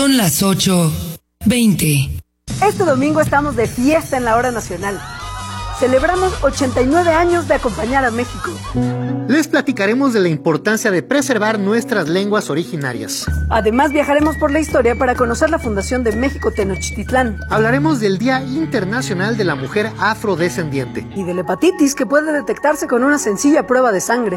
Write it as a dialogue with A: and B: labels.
A: Son las 8:20.
B: Este domingo estamos de fiesta en la Hora Nacional. Celebramos 89 años de acompañar a México.
C: Les platicaremos de la importancia de preservar nuestras lenguas originarias.
B: Además, viajaremos por la historia para conocer la fundación de México Tenochtitlán.
C: Hablaremos del Día Internacional de la Mujer Afrodescendiente.
B: Y de la hepatitis, que puede detectarse con una sencilla prueba de sangre.